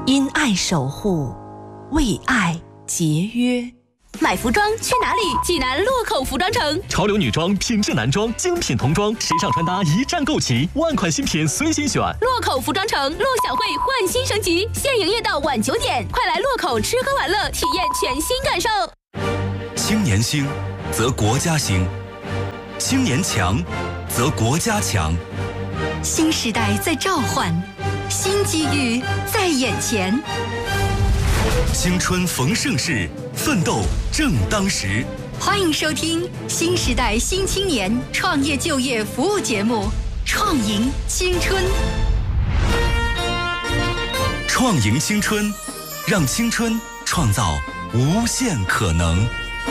因爱守护，为爱节约。 买服装去哪里？济南洛口服装城， 潮流女装、品质男装、精品童装、时尚穿搭一站购齐，万款新品随心选。 洛口服装城，陆小慧焕新升级，现营业到晚9点，快来洛口吃喝玩乐，体验全新感受。 青年兴，则国家兴；青年强，则国家强。 新时代在召唤，新机遇在眼前。 青春逢盛世，奋斗正当时。 欢迎收听新时代新青年创业就业服务节目《创赢青春》。 创赢青春，让青春创造无限可能。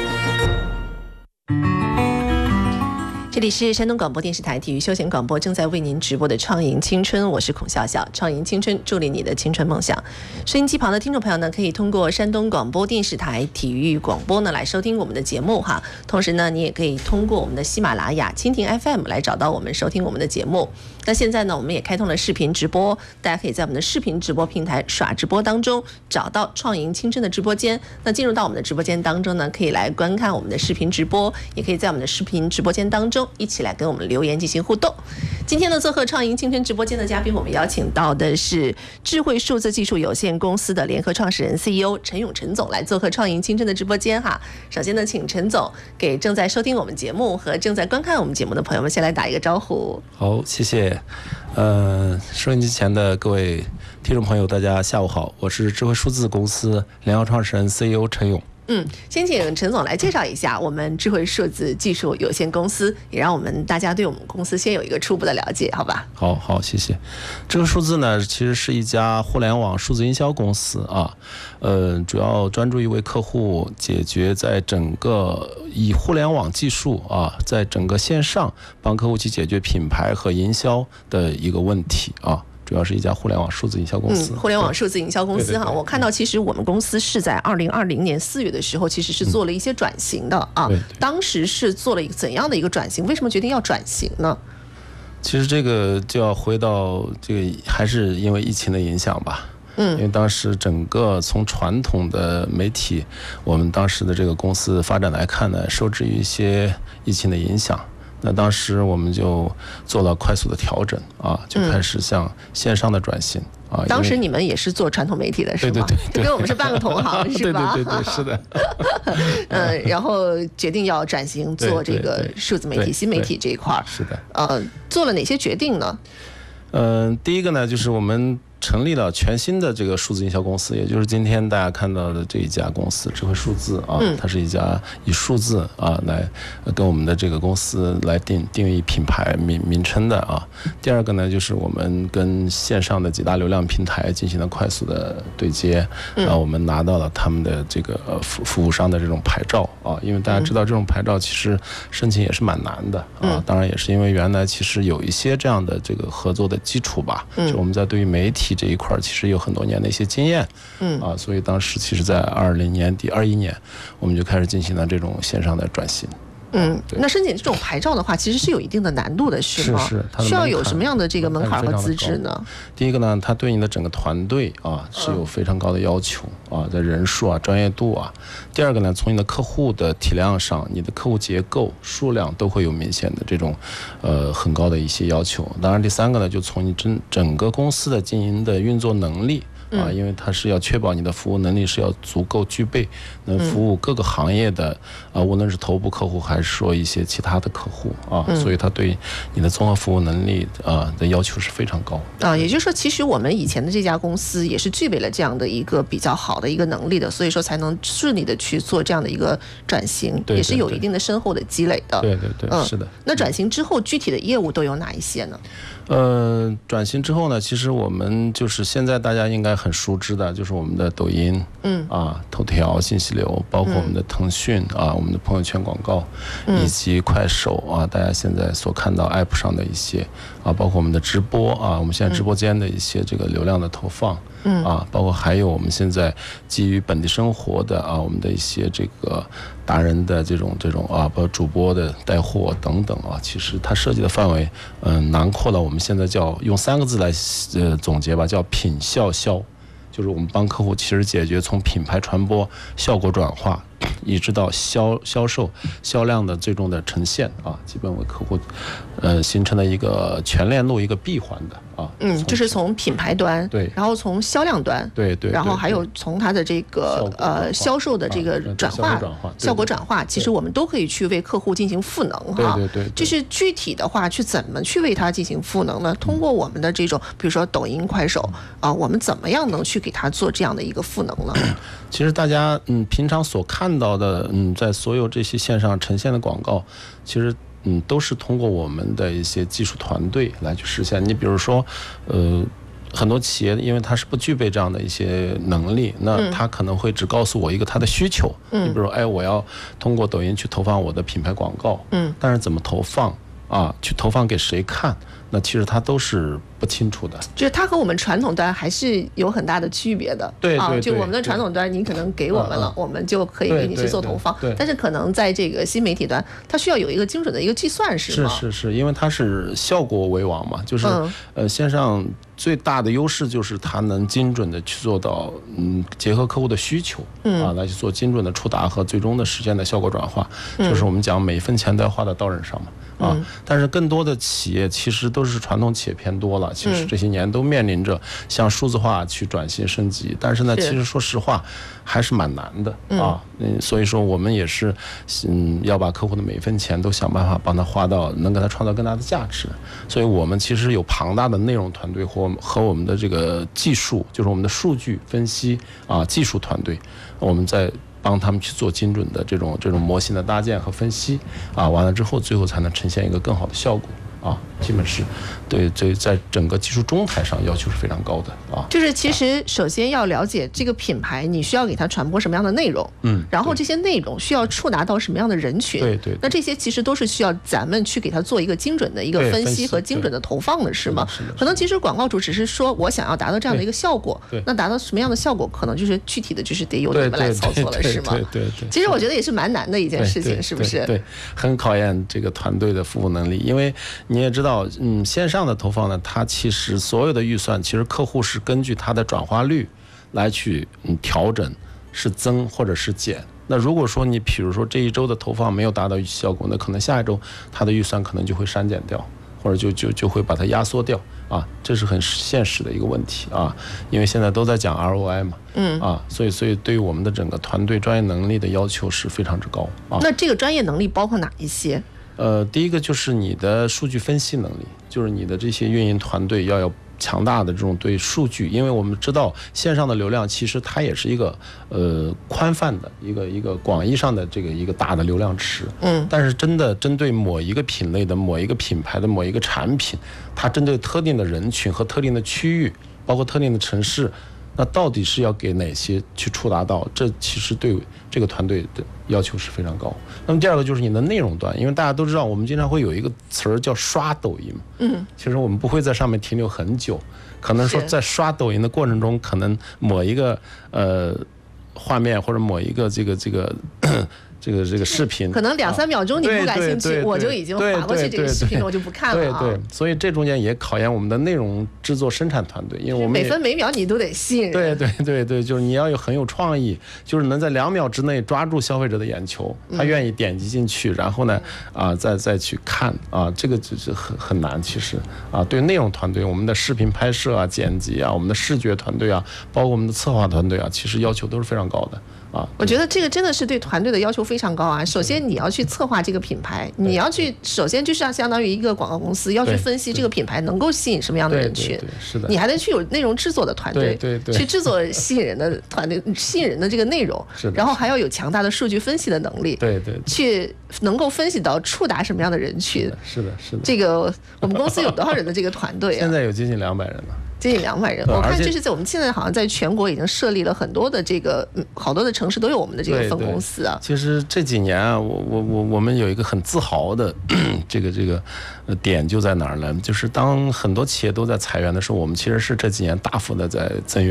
这里是山东广播电视台体育休闲广播正在为您直播的创赢青春，我是孔笑笑。创赢青春，助力你的青春梦想。收音机旁的听众朋友呢，可以通过山东广播电视台体育广播呢来收听我们的节目哈。同时呢，你也可以通过我们的喜马拉雅、蜻蜓 FM 来找到我们，收听我们的节目。那现在呢，我们也开通了视频直播，大家可以在我们的视频直播平台耍直播当中找到创赢青春的直播间。那进入到我们的直播间当中呢，可以来观看我们的视频直播，也可以在我们的视频直播间当中一起来跟我们留言进行互动。今天呢，做客创赢青春直播间的嘉宾，我们邀请到的是智慧数字技术有限公司的联合创始人 CEO 陈勇陈总来做客创赢青春的直播间哈。首先呢，请陈总给正在收听我们节目和正在观看我们节目的朋友们先来打一个招呼。 好，谢谢。收音机前的各位听众朋友，大家下午好，我是智慧数字公司联合创始人 CEO 陈勇。 先请陈总来介绍一下我们智慧数字技术有限公司，也让我们大家对我们公司先有一个初步的了解，好吧？好，谢谢。 智慧数字呢，其实是一家互联网数字营销公司啊，主要专注于为客户解决在整个以互联网技术啊，在整个线上帮客户去解决品牌和营销的一个问题啊。主要是一家互联网数字营销公司。 互联网数字营销公司哈，我看到其实我们公司是在2020年4月的时候，其实是做了一些转型的啊。当时是做了一个怎样的一个转型？为什么决定要转型呢？ 其实这个就要回到这个，还是因为疫情的影响吧。因为当时整个从传统的媒体，我们当时的这个公司发展来看呢，受制于一些疫情的影响。那当时我们就做了快速的调整啊，就开始向线上的转型啊。 当时你们也是做传统媒体的是吗？对，跟我们是半个同行是吧？ 对，是的。 然后决定要转型做这个数字媒体、新媒体这一块。 是的。 做了哪些决定呢？ 第一个呢，就是我们成立了全新的这个数字营销公司，也就是今天大家看到的这一家公司智慧数字啊，它是一家以数字啊来跟我们的这个公司来定义品牌名称的啊。第二个呢，就是我们跟线上的几大流量平台进行了快速的对接，然后我们拿到了他们的这个服务商的这种牌照啊，因为大家知道这种牌照其实申请也是蛮难的啊，当然也是因为原来其实有一些这样的这个合作的基础吧，就我们在对于媒体这一块其实有很多年的一些经验，所以当时其实在2020年底、21年，我们就开始进行了这种线上的转型。 那申请这种牌照的话，其实是有一定的难度的，是吗？ 是， 需要有什么样的这个门槛和资质呢？ 第一个呢，它对你的整个团队啊是有非常高的要求啊，在人数啊、专业度啊。第二个呢，从你的客户的体量上，你的客户结构、数量都会有明显的这种很高的一些要求。当然，第三个呢，就从你整个公司的经营的运作能力。因为它是要确保你的服务能力是要足够具备，能服务各个行业的无论是头部客户还是说一些其他的客户啊，所以它对你的综合服务能力的要求是非常高啊。也就是说，其实我们以前的这家公司也是具备了这样的一个比较好的一个能力的，所以说才能顺利的去做这样的一个转型，也是有一定的深厚的积累的。 对，是的。 那转型之后，具体的业务都有哪一些呢？ 转型之后呢，其实我们就是现在大家应该很熟知的，就是我们的抖音，头条信息流，包括我们的腾讯啊，我们的朋友圈广告，以及快手啊，大家现在所看到 app 上的一些啊，包括我们的直播啊，我们现在直播间的一些这个流量的投放，包括还有我们现在基于本地生活的啊，我们的一些这个达人的这种啊，包括主播的带货等等啊，其实它涉及的范围，囊括了我们现在叫用3个字来总结吧，叫品效销。 就是我们帮客户其实解决从品牌传播、效果转化，一直到销售、销量的最终的呈现啊，基本为客户形成了一个全链路、一个闭环的啊。 就是从品牌端， 对， 然后从销量端， 对， 然后还有从它的这个销售的这个转化、效果转化，其实我们都可以去为客户进行赋能哈。 对， 就是具体的话，去怎么去为它进行赋能呢？通过我们的这种，比如说抖音、快手啊，我们怎么样能去给它做这样的一个赋能呢？ 其实大家平常所看到的在所有这些线上呈现的广告，其实都是通过我们的一些技术团队来去实现。你比如说很多企业因为它是不具备这样的一些能力，那它可能会只告诉我一个它的需求，你比如说我要通过抖音去投放我的品牌广告，但是怎么投放啊，去投放给谁看，那其实它都是不清楚的， 就是它和我们传统端还是有很大的区别的。 对， 就我们的传统端，你可能给我们了，我们就可以给你去做投放。但是可能在这个新媒体端，它需要有一个精准的一个计算，是吗？ 是，因为它是效果为王嘛，就是线上最大的优势就是它能精准的去做到结合客户的需求来去做精准的触达和最终的实现的效果转化，就是我们讲每分钱都要花到刀刃上嘛。但是更多的企业其实都是传统企业偏多了，其实这些年都面临着向数字化去转型升级，但是呢，其实说实话还是蛮难的所以说我们也是要把客户的每一分钱都想办法帮他花到能给他创造更大的价值，所以我们其实有庞大的内容团队和我们的这个技术，就是我们的数据分析技术团队，我们在帮他们去做精准的这种模型的搭建和分析完了之后，最后才能呈现一个更好的效果基本是对在整个技术中台上要求是非常高的就是其实首先要了解这个品牌，你需要给它传播什么样的内容，然后这些内容需要触达到什么样的人群， 对， 那这些其实都是需要咱们去给它做一个精准的一个分析和精准的投放的，是吗？可能其实广告主只是说我想要达到这样的一个效果，那达到什么样的效果，可能就是具体的就是得由你们来操作了，是吗？ 对。 其实我觉得也是蛮难的一件事情，是不是？ 对，很考验这个团队的服务能力，因为你也知道。线上的投放呢，它其实所有的预算，其实客户是根据它的转化率来去调整，是增或者是减。那如果说你比如说这一周的投放没有达到预期效果，那可能下一周它的预算可能就会删减掉，或者就会把它压缩掉这是很现实的一个问题因为现在都在讲 ROI 嘛，所以对于我们的整个团队专业能力的要求是非常之高那这个专业能力包括哪一些？ 第一个就是你的数据分析能力，就是你的这些运营团队要有强大的这种对数据，因为我们知道线上的流量其实它也是一个宽泛的一个广义上的这个一个大的流量池，但是真的针对某一个品类的某一个品牌的某一个产品，它针对特定的人群和特定的区域，包括特定的城市，那到底是要给哪些去触达到？这其实对这个团队的要求是非常高。那么第二个就是你的内容端，因为大家都知道，我们经常会有一个词儿叫刷抖音，其实我们不会在上面停留很久，可能说在刷抖音的过程中，可能某一个画面或者某一个这个视频， 可能2-3秒钟你不感兴趣，我就已经划过去这个视频了，我就不看了对，所以这中间也考验我们的内容制作生产团队，因为我们每分每秒你都得吸引人。 对，就是你要很有创意，就是能在2秒之内抓住消费者的眼球，他愿意点击进去，然后呢再去看这个就是很难。其实对内容团队，我们的视频拍摄剪辑我们的视觉团队包括我们的策划团队其实要求都是非常高的。 我觉得这个真的是对团队的要求非常高首先你要去策划这个品牌，你要去首先就是相当于一个广告公司要去分析这个品牌能够吸引什么样的人群， 是的， 你还得去有内容制作的团队，去制作吸引人的团队，吸引人的这个内容，然后还要有强大的数据分析的能力， 对， 去能够分析到触达什么样的人群。 是的。 这个我们公司有多少人的这个团队现在有接近200人了。 接近200人，我看就是在我们现在好像在全国已经设立了很多的这个好多的城市都有我们的这个分公司其实这几年我们有一个很自豪的这个点就在哪儿呢？就是当很多企业都在裁员的时候，我们其实是这几年大幅的在增员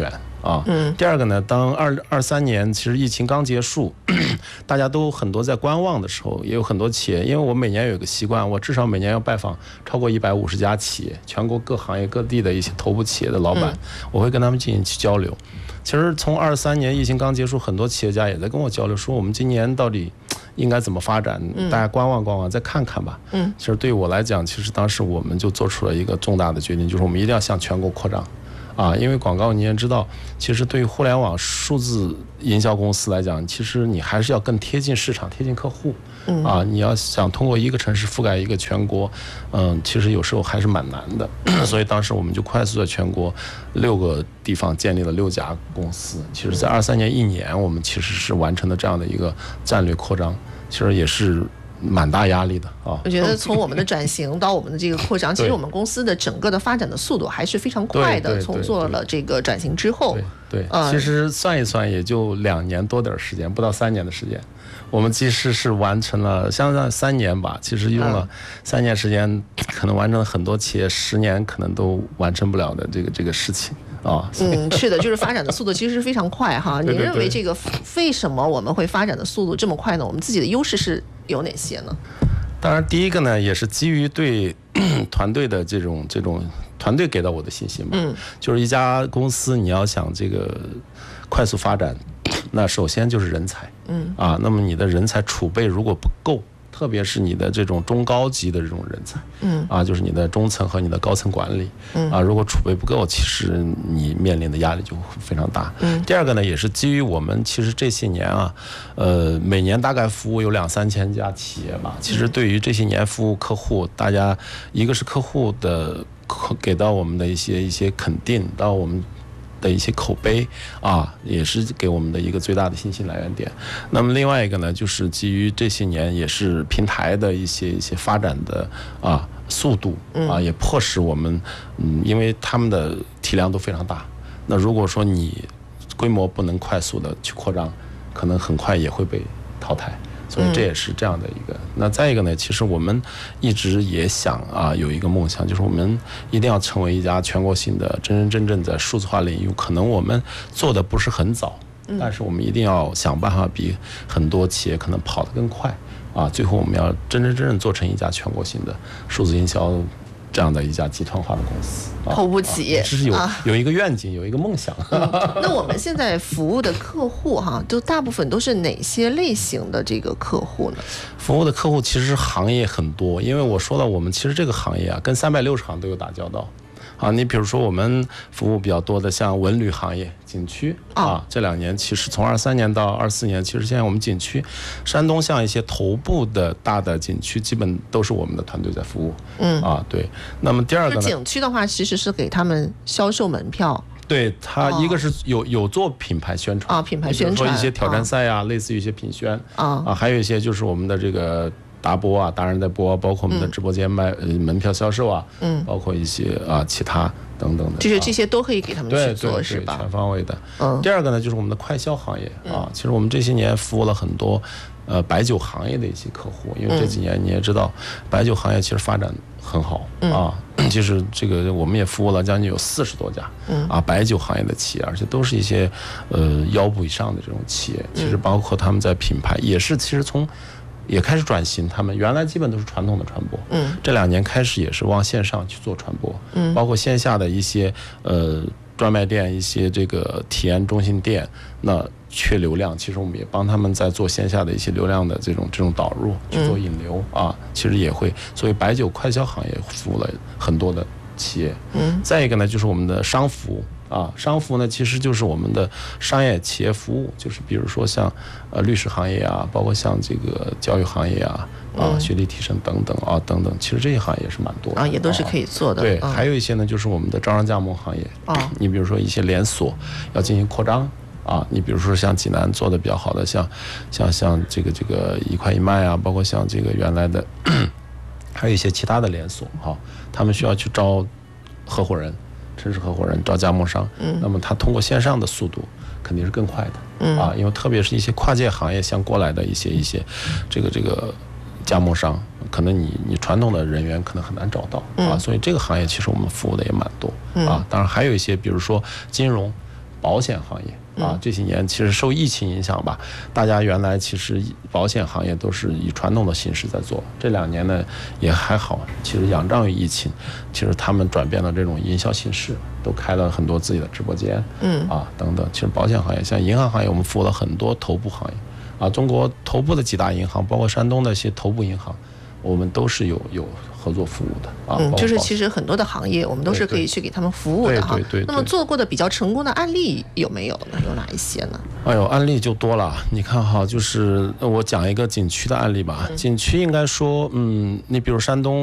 啊。第二个呢，当23年其实疫情刚结束，大家都很多在观望的时候，也有很多企业，因为我每年有一个习惯，我至少每年要拜访超过150家企业，全国各行业各地的一些头部企业的老板，我会跟他们进行交流。其实从23年疫情刚结束，很多企业家也在跟我交流，说我们今年到底应该怎么发展，大家观望再看看吧。其实对于我来讲，其实当时我们就做出了一个重大的决定，就是我们一定要向全国扩张。因为广告你也知道，其实对于互联网数字营销公司来讲，其实你还是要更贴近市场、贴近客户。你要想通过一个城市覆盖一个全国，其实有时候还是蛮难的。所以当时我们就快速在全国6个地方建立了6家公司。其实，在23年1年，我们其实是完成了这样的一个战略扩张，其实也是蛮大压力的啊！ 我觉得从我们的转型到我们的这个扩张，其实我们公司的整个的发展的速度还是非常快的。从做了这个转型之后， 其实算一算也就2年多点时间，不到3年的时间，我们其实是完成了，相当于3年吧，其实用了3年时间，可能完成了很多企业10年可能都完成不了的这个事情。 是的，就是发展的速度其实是非常快哈。你认为这个为什么我们会发展的速度这么快呢？我们自己的优势是有哪些呢？ 当然，第一个呢，也是基于对团队的这种团队给到我的信心吧。就是一家公司你要想这个快速发展，那首先就是人才。那么你的人才储备如果不够，特别是你的这种中高级的这种人才，就是你的中层和你的高层管理，如果储备不够，其实你面临的压力就非常大。第二个呢，也是基于我们其实这些年每年大概服务有2-3千家企业吧。其实对于这些年服务客户，大家一个是客户的给到我们的一些肯定，到我们的一些口碑也是给我们的一个最大的信心来源点。那么另外一个呢，就是基于这些年也是平台的一些发展的速度也迫使我们因为他们的体量都非常大，那如果说你规模不能快速的去扩张，可能很快也会被淘汰。所以这也是这样的一个。那再一个呢，其实我们一直也想有一个梦想，就是我们一定要成为一家全国性的真正在数字化领域，可能我们做的不是很早，但是我们一定要想办法比很多企业可能跑得更快最后我们要真正做成一家全国性的数字营销这样的一家集团化的公司， 头部企业， 这是有一个愿景，有一个梦想。 那我们现在服务的客户都大部分都是哪些类型的这个客户呢？ 服务的客户其实行业很多，因为我说了，我们其实这个行业跟360行都有打交道。你比如说我们服务比较多的像文旅行业、景区这2年其实从23年到24年，其实现在我们景区，山东像一些头部的大的景区，基本都是我们的团队在服务。对。那么第二个呢， 景区的话，其实是给他们销售门票。 对，它一个是有做品牌宣传品牌宣传， 比如说一些挑战赛类似于一些品宣还有一些就是我们的这个达播达人在播，包括我们的直播间卖门票销售包括一些其他等等的， 就是这些都可以给他们去做，是吧？ 全方位的。第二个呢，就是我们的快销行业其实我们这些年服务了很多白酒行业的一些客户，因为这几年你也知道，白酒行业其实发展很好其实这个我们也服务了将近有40多家白酒行业的企业，而且都是一些腰部以上的这种企业。其实包括他们在品牌也是，其实也开始转型，他们原来基本都是传统的传播，这2年开始也是往线上去做传播，包括线下的一些专卖店、一些这个体验中心店，那缺流量，其实我们也帮他们在做线下的一些流量的这种导入，去做引流其实也会，所以白酒快销行业服务了很多的企业。再一个呢，就是我们的商服务。商服呢，其实就是我们的商业企业服务，就是比如说像律师行业包括像这个教育行业学历提升等等等等，其实这些行业也是蛮多的也都是可以做的。 对，还有一些呢，就是我们的招商加盟行业你比如说一些连锁要进行扩张你比如说像济南做的比较好的，像这个一块一卖包括像这个原来的还有一些其他的连锁他们需要去招合伙人。城市合伙人招加盟商，那么他通过线上的速度肯定是更快的因为特别是一些跨界行业像过来的一些这个加盟商，可能你传统的人员可能很难找到所以这个行业其实我们服务的也蛮多当然还有一些比如说金融保险行业啊，这些年其实受疫情影响吧，大家原来其实保险行业都是以传统的形式在做，这2年呢也还好，其实仰仗于疫情，其实他们转变了这种营销形式，都开了很多自己的直播间，等等。其实保险行业像银行行业，我们服务了很多头部行业啊，中国头部的几大银行，包括山东的一些头部银行，我们都是有合作服务的啊。 就是其实很多的行业我们都是可以去给他们服务的哈。 对。 那么做过的比较成功的案例有没有呢？有哪一些呢？ 哎呦，案例就多了。你看哈，就是我讲一个景区的案例吧。景区应该说，你比如山东